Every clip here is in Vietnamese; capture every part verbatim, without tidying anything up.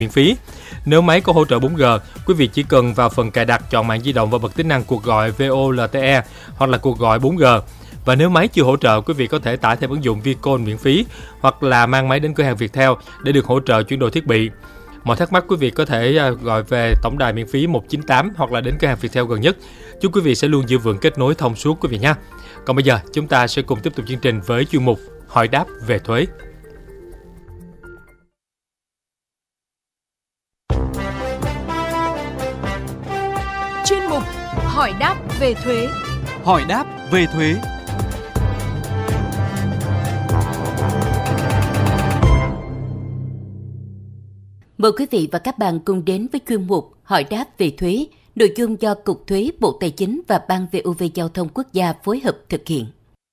miễn phí. Nếu máy có hỗ trợ bốn G, quý vị chỉ cần vào phần cài đặt, chọn mạng di động và bật tính năng cuộc gọi vê o lờ tê e hoặc là cuộc gọi bốn G. Và nếu máy chưa hỗ trợ, quý vị có thể tải thêm ứng dụng Vcall miễn phí hoặc là mang máy đến cửa hàng Viettel để được hỗ trợ chuyển đổi thiết bị. Mọi thắc mắc quý vị có thể gọi về tổng đài miễn phí một chín tám hoặc là đến cửa hàng Viettel gần nhất. Chúc quý vị sẽ luôn giữ vững kết nối thông suốt quý vị nhé. Còn bây giờ chúng ta sẽ cùng tiếp tục chương trình với chuyên mục Hỏi đáp về thuế. Chuyên mục Hỏi đáp về thuế. Hỏi đáp về thuế. Mời quý vị và các bạn cùng đến với chuyên mục Hỏi đáp về thuế, nội dung do Cục Thuế, Bộ Tài chính và Ban vê o vê Giao thông Quốc gia phối hợp thực hiện.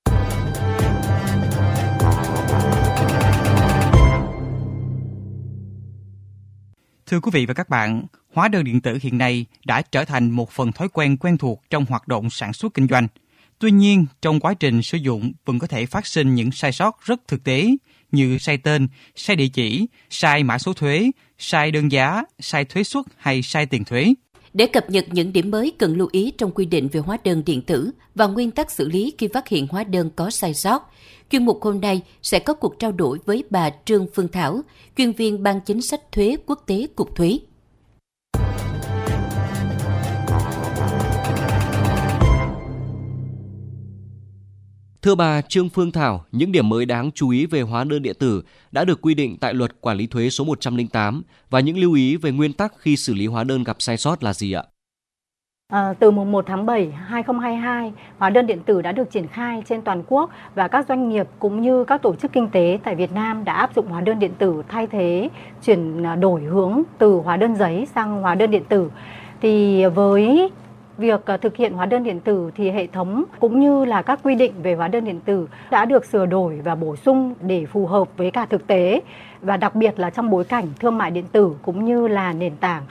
Thưa quý vị và các bạn, hóa đơn điện tử hiện nay đã trở thành một phần thói quen quen thuộc trong hoạt động sản xuất kinh doanh. Tuy nhiên, trong quá trình sử dụng vẫn có thể phát sinh những sai sót rất thực tế như sai tên, sai địa chỉ, sai mã số thuế, sai đơn giá, sai thuế suất hay sai tiền thuế. Để cập nhật những điểm mới cần lưu ý trong quy định về hóa đơn điện tử và nguyên tắc xử lý khi phát hiện hóa đơn có sai sót, chuyên mục hôm nay sẽ có cuộc trao đổi với bà Trương Phương Thảo, chuyên viên Ban Chính sách Thuế Quốc tế Cục Thuế. Thưa bà Trương Phương Thảo, những điểm mới đáng chú ý về hóa đơn điện tử đã được quy định tại Luật Quản lý thuế số một trăm lẻ tám và những lưu ý về nguyên tắc khi xử lý hóa đơn gặp sai sót là gì ạ? À, từ mùng một tháng bảy năm hai nghìn không trăm hai mươi hai, hóa đơn điện tử đã được triển khai trên toàn quốc và các doanh nghiệp cũng như các tổ chức kinh tế tại Việt Nam đã áp dụng hóa đơn điện tử thay thế chuyển đổi hướng từ hóa đơn giấy sang hóa đơn điện tử. Thì với việc thực hiện hóa đơn điện tử thì hệ thống cũng như là các quy định về hóa đơn điện tử đã được sửa đổi và bổ sung để phù hợp với cả thực tế, và đặc biệt là trong bối cảnh thương mại điện tử cũng như là nền tảng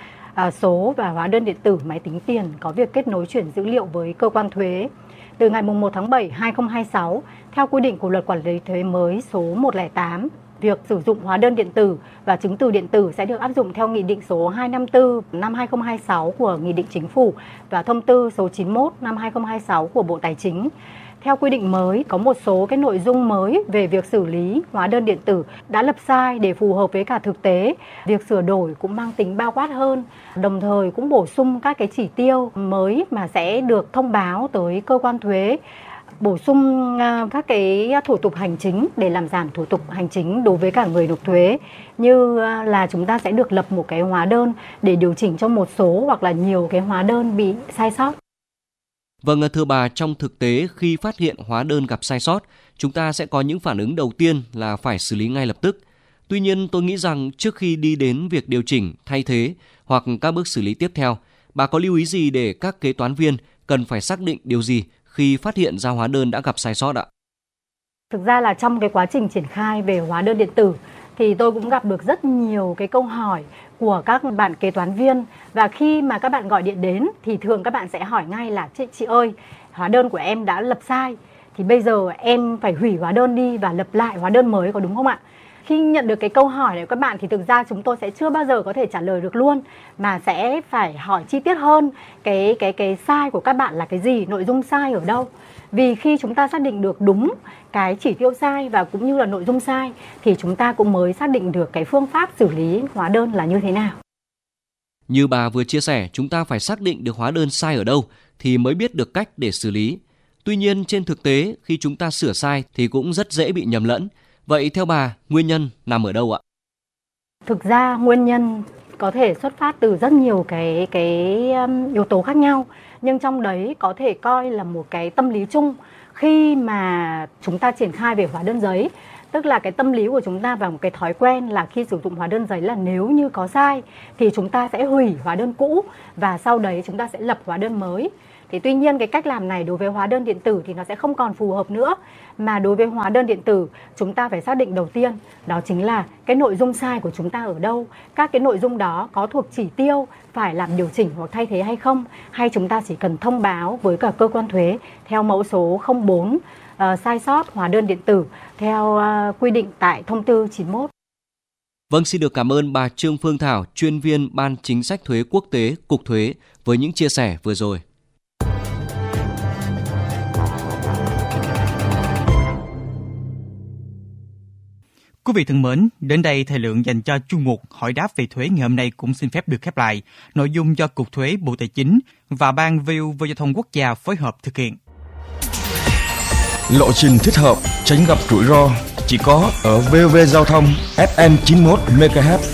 số và hóa đơn điện tử máy tính tiền có việc kết nối chuyển dữ liệu với cơ quan thuế. Từ ngày mùng một tháng bảy năm hai nghìn không trăm hai mươi sáu, theo quy định của Luật Quản lý thuế mới số một trăm lẻ tám, việc sử dụng hóa đơn điện tử và chứng từ điện tử sẽ được áp dụng theo Nghị định số hai trăm năm mươi tư năm hai nghìn không trăm hai mươi sáu của Nghị định Chính phủ và Thông tư số chín mươi mốt năm hai nghìn không trăm hai mươi sáu của Bộ Tài chính. Theo quy định mới, có một số cái nội dung mới về việc xử lý hóa đơn điện tử đã lập sai để phù hợp với cả thực tế. Việc sửa đổi cũng mang tính bao quát hơn, đồng thời cũng bổ sung các cái chỉ tiêu mới mà sẽ được thông báo tới cơ quan thuế, bổ sung các cái thủ tục hành chính để làm giảm thủ tục hành chính đối với cả người nộp thuế, như là chúng ta sẽ được lập một cái hóa đơn để điều chỉnh cho một số hoặc là nhiều cái hóa đơn bị sai sót. Vâng, thưa bà, trong thực tế khi phát hiện hóa đơn gặp sai sót, chúng ta sẽ có những phản ứng đầu tiên là phải xử lý ngay lập tức. Tuy nhiên, tôi nghĩ rằng trước khi đi đến việc điều chỉnh, thay thế hoặc các bước xử lý tiếp theo, bà có lưu ý gì để các kế toán viên cần phải xác định điều gì khi phát hiện ra hóa đơn đã gặp sai sót ạ? Thực ra là trong cái quá trình triển khai về hóa đơn điện tử thì tôi cũng gặp được rất nhiều cái câu hỏi của các bạn kế toán viên, và khi mà các bạn gọi điện đến thì thường các bạn sẽ hỏi ngay là chị, chị ơi, hóa đơn của em đã lập sai thì bây giờ em phải hủy hóa đơn đi và lập lại hóa đơn mới, có đúng không ạ? Khi nhận được cái câu hỏi này của các bạn thì thực ra chúng tôi sẽ chưa bao giờ có thể trả lời được luôn, mà sẽ phải hỏi chi tiết hơn cái cái cái sai của các bạn là cái gì, nội dung sai ở đâu. Vì khi chúng ta xác định được đúng cái chỉ tiêu sai và cũng như là nội dung sai thì chúng ta cũng mới xác định được cái phương pháp xử lý hóa đơn là như thế nào. Như bà vừa chia sẻ, chúng ta phải xác định được hóa đơn sai ở đâu thì mới biết được cách để xử lý. Tuy nhiên trên thực tế khi chúng ta sửa sai thì cũng rất dễ bị nhầm lẫn. Vậy theo bà, nguyên nhân nằm ở đâu ạ? Thực ra nguyên nhân có thể xuất phát từ rất nhiều cái cái yếu tố khác nhau, nhưng trong đấy có thể coi là một cái tâm lý chung khi mà chúng ta triển khai về hóa đơn giấy. Tức là cái tâm lý của chúng ta và một cái thói quen là khi sử dụng hóa đơn giấy là nếu như có sai thì chúng ta sẽ hủy hóa đơn cũ và sau đấy chúng ta sẽ lập hóa đơn mới. Thì tuy nhiên cái cách làm này đối với hóa đơn điện tử thì nó sẽ không còn phù hợp nữa, mà đối với hóa đơn điện tử chúng ta phải xác định đầu tiên đó chính là cái nội dung sai của chúng ta ở đâu, các cái nội dung đó có thuộc chỉ tiêu phải làm điều chỉnh hoặc thay thế hay không, hay chúng ta chỉ cần thông báo với cả cơ quan thuế theo mẫu số không bốn uh, sai sót hóa đơn điện tử theo uh, quy định tại thông tư chín mươi mốt. Vâng, xin được cảm ơn bà Trương Phương Thảo, chuyên viên Ban Chính sách Thuế Quốc tế, Cục Thuế với những chia sẻ vừa rồi. Quý vị thân mến, đến đây thời lượng dành cho chuyên mục hỏi đáp về thuế ngày hôm nay cũng xin phép được khép lại. Nội dung do Cục Thuế Bộ Tài chính và Ban vê o vê Giao thông Quốc gia phối hợp thực hiện. Lộ trình thích hợp, tránh gặp rủi ro chỉ có ở vê o vê Giao thông ép em chín mươi mốt mê ga héc.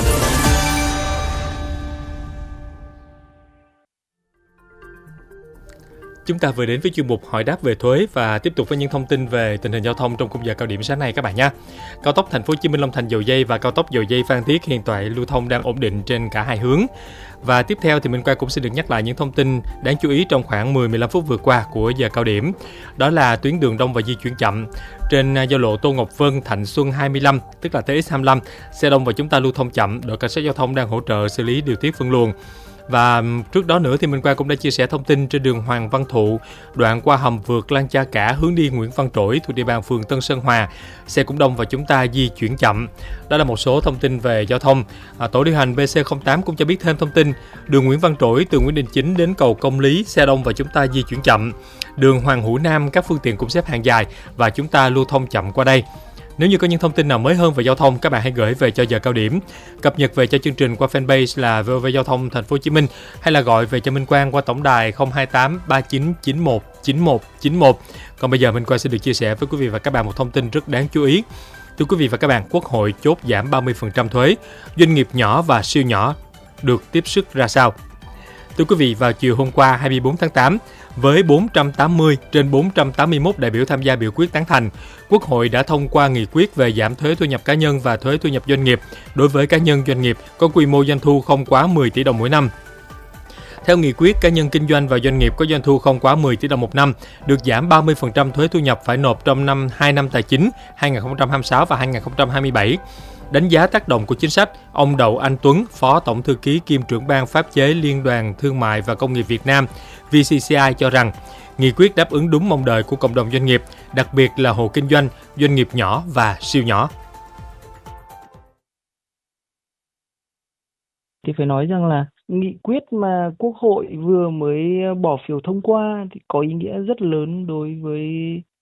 Chúng ta vừa đến với chuyên mục hỏi đáp về thuế và tiếp tục với những thông tin về tình hình giao thông trong khung giờ cao điểm sáng nay các bạn nhé. Cao tốc Thành phố Hồ Chí Minh Long Thành Dầu Giây và cao tốc Dầu Giây Phan Thiết hiện tại lưu thông đang ổn định trên cả hai hướng. Và tiếp theo thì Minh Quang cũng xin được nhắc lại những thông tin đáng chú ý trong khoảng mười đến mười lăm phút vừa qua của giờ cao điểm. Đó là tuyến đường đông và di chuyển chậm trên giao lộ Tô Ngọc Vân Thạnh Xuân hai mươi lăm, tức là tê ích hai mươi lăm, xe đông và chúng ta lưu thông chậm, đội cảnh sát giao thông đang hỗ trợ xử lý điều tiết phân luồng. Và trước đó nữa thì Minh Quang cũng đã chia sẻ thông tin trên đường Hoàng Văn Thụ, đoạn qua hầm vượt Lan Cha Cả hướng đi Nguyễn Văn Trỗi thuộc địa bàn phường Tân Sơn Hòa, xe cũng đông và chúng ta di chuyển chậm. Đó là một số thông tin về giao thông. À, tổ điều hành bê xê không tám cũng cho biết thêm thông tin đường Nguyễn Văn Trỗi từ Nguyễn Đình Chỉnh đến cầu Công Lý, xe đông và chúng ta di chuyển chậm. Đường Hoàng Hữu Nam các phương tiện cũng xếp hàng dài và chúng ta lưu thông chậm qua đây. Nếu như có những thông tin nào mới hơn về giao thông, các bạn hãy gửi về cho giờ cao điểm, cập nhật về cho chương trình qua fanpage là vê o vê Giao thông Thành phố Hồ Chí Minh, hay là gọi về cho Minh Quang qua tổng đài không hai tám ba chín chín một chín một chín một. Còn bây giờ Minh Quang sẽ được chia sẻ với quý vị và các bạn một thông tin rất đáng chú ý. Thưa quý vị và các bạn, Quốc hội chốt giảm ba mươi phần trăm thuế, doanh nghiệp nhỏ và siêu nhỏ được tiếp sức ra sao? Thưa quý vị, vào chiều hôm qua hai mươi tư tháng tám, với bốn trăm tám mươi trên bốn trăm tám mươi mốt đại biểu tham gia biểu quyết tán thành, Quốc hội đã thông qua nghị quyết về giảm thuế thu nhập cá nhân và thuế thu nhập doanh nghiệp đối với cá nhân doanh nghiệp có quy mô doanh thu không quá mười tỷ đồng mỗi năm. Theo nghị quyết, cá nhân kinh doanh và doanh nghiệp có doanh thu không quá mười tỷ đồng một năm được giảm ba mươi phần trăm thuế thu nhập phải nộp trong năm hai năm tài chính hai nghìn không trăm hai mươi sáu và hai nghìn không trăm hai mươi bảy. Đánh giá tác động của chính sách, ông Đậu Anh Tuấn, Phó Tổng Thư ký kiêm trưởng ban pháp chế Liên đoàn Thương mại và Công nghiệp Việt Nam vê xê xê i cho rằng, nghị quyết đáp ứng đúng mong đợi của cộng đồng doanh nghiệp, đặc biệt là hộ kinh doanh, doanh nghiệp nhỏ và siêu nhỏ. Thì phải nói rằng là nghị quyết mà Quốc hội vừa mới bỏ phiếu thông qua thì có ý nghĩa rất lớn đối với